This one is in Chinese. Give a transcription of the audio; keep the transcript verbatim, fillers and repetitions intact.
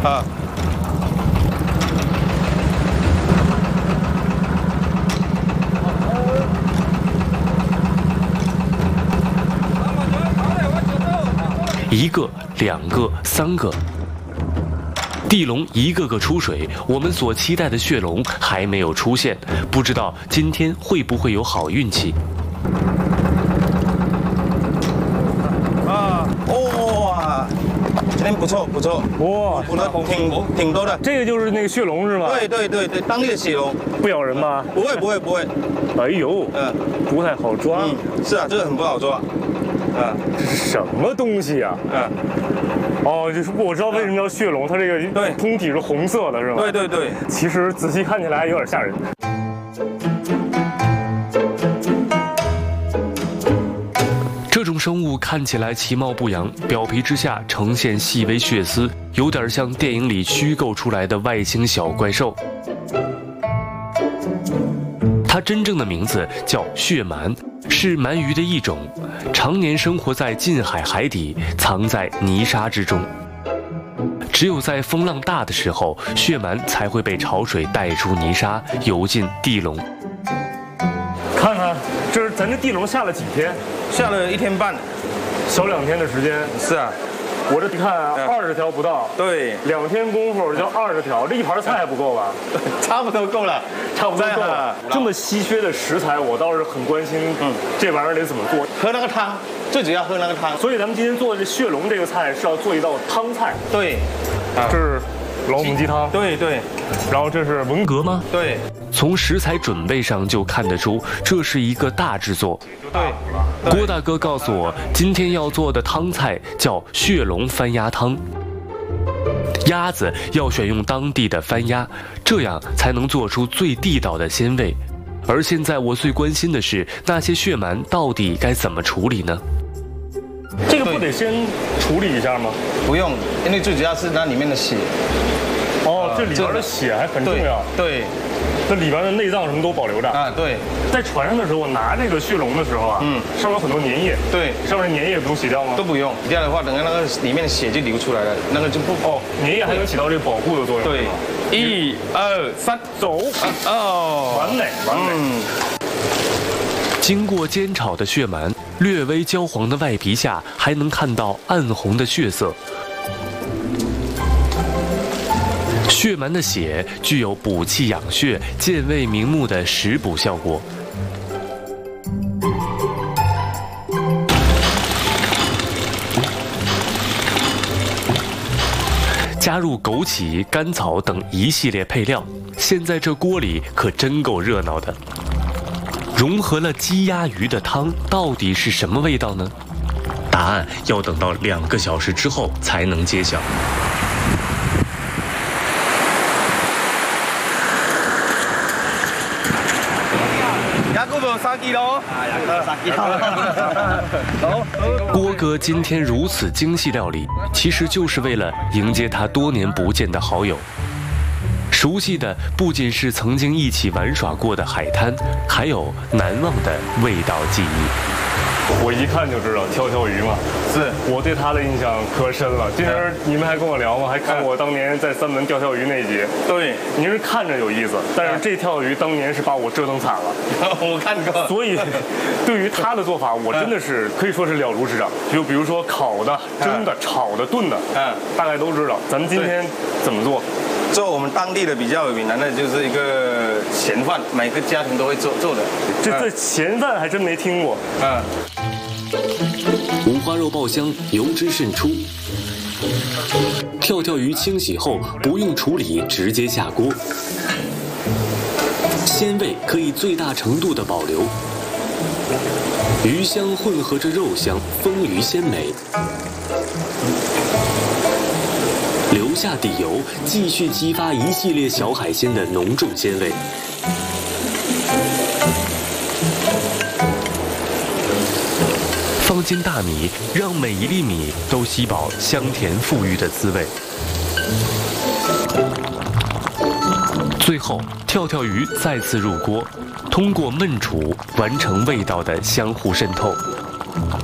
啊。 一个、两个、三个，地龙一个个出水，我们所期待的血龙还没有出现，不知道今天会不会有好运气。 啊，哇，今天不错不错， 哇， 捕的挺挺多的。 这个就是那个血龙是吗？ 对对对对，当地的血龙， 不咬人吗？ 不会不会不会。 哎呦， 嗯， 不太好抓。 嗯，是啊，这个很不好抓。啊， 这是什么东西呀？ 啊， 哦，就是我知道为什么叫血龙，它这个对通体是红色的，是吗？ 对对对。 其实仔细看起来有点吓人。 这种生物看起来其貌不扬，表皮之下呈现细微血丝，有点像电影里虚构出来的外星小怪兽。它真正的名字叫血鳗，是鳗鱼的一种，常年生活在近海海底，藏在泥沙之中。只有在风浪大的时候，血鳗才会被潮水带出泥沙，游进地笼。 看看，这是咱这地笼下了几天？ 下了一天半， 小两天的时间。 是啊， 我这看二十条不到， 对， 两天功夫就二十条，这一盘菜还不够吧？ 差不多够了， 差不多够了。这么稀缺的食材，我倒是很关心，嗯，这玩意儿得怎么做？ 喝那个汤，最主要喝那个汤。 所以咱们今天做的这血龙这个菜是要做一道汤菜。 对， 啊，这是老母鸡汤。 对对， 然后这是文蛤吗？ 对。 从食材准备上就看得出，这是一个大制作。 对， 郭大哥告诉我，今天要做的汤菜叫血龙翻鸭汤。鸭子要选用当地的番鸭，这样才能做出最地道的鲜味。而现在我最关心的是，那些血鳗到底该怎么处理呢？ 这个不得先处理一下吗？ 不用，因为最主要是那里面的血。 哦，这里边的血还很重要。 对。对这里边的内脏什么都保留着啊，对。 在船上的时候，拿这个血龙的时候啊，嗯，上面有很多粘液， 对， 上面的粘液不用洗掉吗？ 都不用，洗掉的话，等下那个里面的血就流出来了，那个就不哦，粘液还能起到这个保护的作用。 对，一二三，走！哦， 完美，完美。嗯。 经过煎炒的血鳗，略微焦黄的外皮下，还能看到暗红的血色。血鳗的血具有补气养血、健胃明目的食补效果。加入枸杞、甘草等一系列配料，现在这锅里可真够热闹的。融合了鸡鸭鱼的汤，到底是什么味道呢？答案要等到两个小时之后才能揭晓。郭哥今天如此精细料理，其实就是为了迎接他多年不见的好友。熟悉的不仅是曾经一起玩耍过的海滩，还有难忘的味道记忆。 我一看就知道跳跳鱼嘛， 是我对他的印象可深了。今儿你们还跟我聊吗？还看我当年在三门钓跳鱼那集。 对， 您是看着有意思，但是这跳鱼当年是把我折腾惨了。 我看过。 所以，对于他的做法，我真的是可以说是了如指掌。就比如说烤的、蒸的、炒的、炖的，嗯，大概都知道。咱们今天怎么做？ 做我们当地的比较有名的，那就是一个咸饭，每个家庭都会做做的。 这这咸饭还真没听过。嗯。 五花肉爆香，油脂渗出。跳跳鱼清洗后不用处理，直接下锅，鲜味可以最大程度的保留。鱼香混合着肉香，丰腴鲜美。留下底油，继续激发一系列小海鲜的浓重鲜味。放进大米，让每一粒米都吸饱香甜馥郁的滋味。最后，跳跳鱼再次入锅，通过焖煮完成味道的相互渗透。